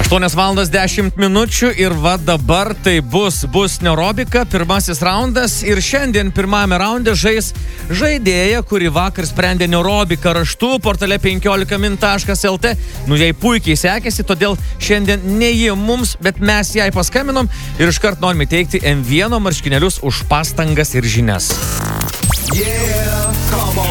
8:10 ir va dabar tai bus neurobika, pirmasis raundas ir šiandien pirmame raunde žais žaidėja, kuri vakar sprendė neurobiką raštu portale 15min.lt. Jai puikiai sekėsi, todėl šiandien ne ji mums, bet mes jai paskambinom ir iškart norime teikti M1 marškinėlius už pastangas ir žinias. Yeah, come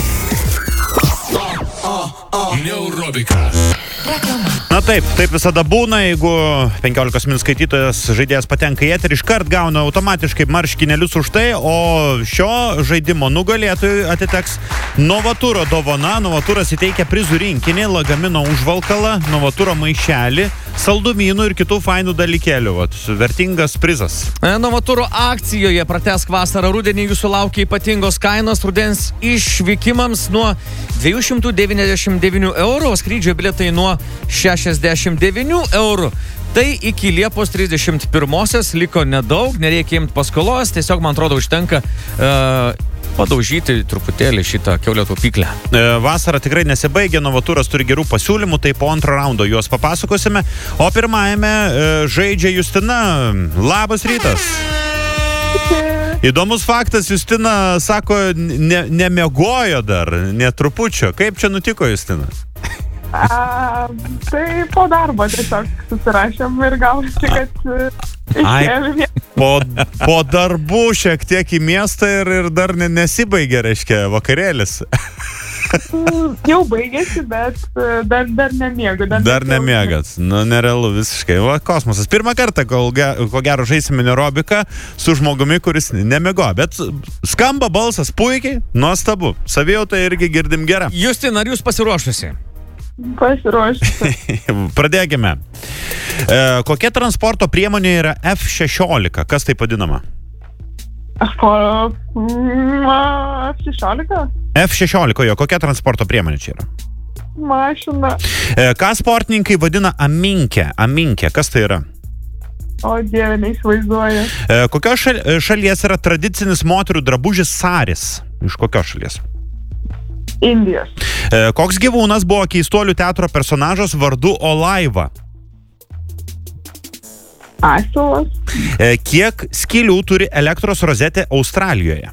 on. Neurobika. Na taip visada būna, jeigu 15 min skaitytojas žaidėjas patenka į eterį, iškart gauna automatiškai marškinėlius už tai, o šio žaidimo nugalėtojui atiteks Novaturo dovana. Novaturas įteikia prizų rinkinį, lagamino užvalkalą, Novaturo maišelį, saldumynų ir kitų fainų dalykėlių. Vertingas prizas. Novaturo akcijoje Pratęsk vasarą rudenį jūsų laukia ypatingos kainos rudens išvykimams nuo 299 eurų, o skrydžio bilietai nuo 69 eurų. Tai iki Liepos 31-osios liko nedaug, nereikia imti paskolos, tiesiog, man atrodo, užtenka padaužyti truputėlį šitą kiaulio taupyklę. Vasara tikrai nesibaigia, Novaturas turi gerų pasiūlymų, tai po antro raundo juos papasakosime. O pirmajame žaidžia Justina. Labas rytas. Įdomus faktas, Justina sako, nemiegojo dar, netrupučio. Kaip čia nutiko, Justina? Tai po darbo tiesiog susirašėm ir gausi, kad išėjome. Po darbų šiek tiek į miestą ir dar nesibaigė, reiškia, vakarėlis. Jau baigėsi, bet dar nemiegu. Dar nemiegat. Nu, nerealu visiškai. Va, kosmosas. Pirmą kartą, ko gero, žaisime neurobiką su žmogumi, kuris nemiego. Bet skamba balsas puikiai, nuostabu. Savijauta irgi girdim gerą. Justina, ar jūs pasiruošusi? Pasiruošusi. Pradėkime. Kokia transporto priemonė yra F16? Kas tai vadinama? F16? F16, jo. Kokia transporto priemonė čia yra? Mašina. Ką sportininkai vadina aminkę? Aminkę, kas tai yra? O Dieve, neįsivaizduoju. Kokios šalies yra tradicinis moterų drabužis saris? Iš kokios šalies? Indijos. Koks gyvūnas buvo Keistuolių teatro personažas vardu Olaiva? Asilas. Kiek skylių turi elektros rozetė Australijoje?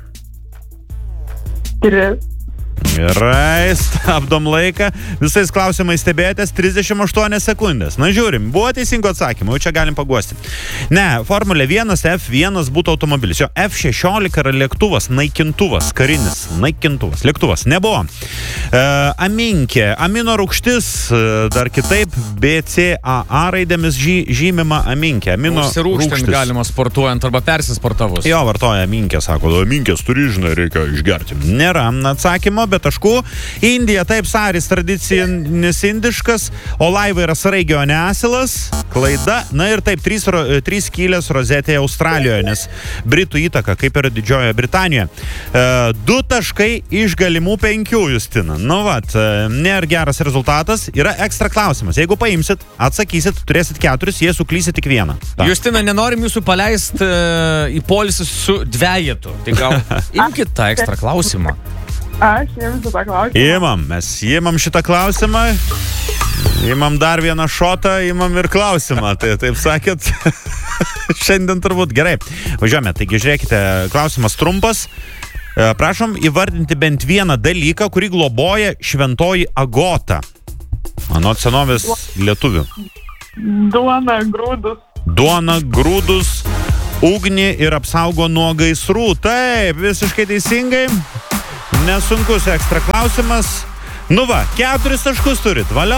3. Gerai, stabdom laiką. Visais klausimais stebėjotės 38 sekundės. Na, žiūrim, buvo teisingo atsakymų, čia galim paguosti. Ne, Formulė 1, F1 būtų automobilis. Jo, F16 yra lėktuvas, naikintuvas, karinis, naikintuvas, lėktuvas, nebuvo. Aminkė, amino rūgštis, dar kitaip, BCAA raidėmis žymima aminkė. Amino rūgštis galima sportuojant arba persisportavus. Jo, vartoja aminkė, sako, aminkės turi, žinai, reikia išgerti. Nėra atsakymo, bet taškų. Indija, taip, saris tradicinis indiškas, o laiva yra sraigio, ne asilas. Klaida. Na ir taip, 3 skylės rozetėje Australijoje, nes Britų įtaka, kaip yra Didžiojoje Britanijoje. 2 taškai iš galimų 5, Justina. Nu vat, nėra geras rezultatas. Yra ekstra klausimas. Jeigu paimsit, atsakysit, turėsit 4, jei suklysit tik 1. Ta. Justina, nenorim jūsų paleisti į polisį su 2. Tai gal imkit tą ekstra klausimą. Aš imsiu tą klausimą. Mes imam šitą klausimą. Imam dar vieną šotą, imam ir klausimą. Tai taip sakėt. Šiandien turbūt gerai. Važiuojame, taigi žiūrėkite, klausimas trumpas. Prašom įvardinti bent vieną dalyką, kurį globoja šventoji Agota. Anot senovės lietuvių. Duona, grūdus. Duona, grūdus, ugnį ir apsaugo nuo gaisrų. Taip, visiškai teisingai. Nesunkus ekstra klausimas. Nu va, 4 taškus turit, valio.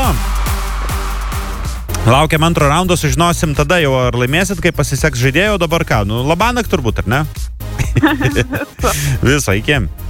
Laukiam antro raundo, sužinosim tada jau, ar laimėsit, kai pasiseks žaidėjo, dabar ką? Nu, labanakt turbūt, ar ne? Visą, iki.